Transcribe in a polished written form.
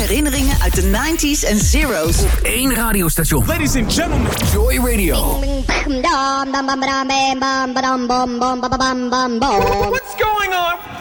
herinneringen uit de 90s en zeros. Op één radiostation. Ladies and gentlemen, Joy Radio. what's going on?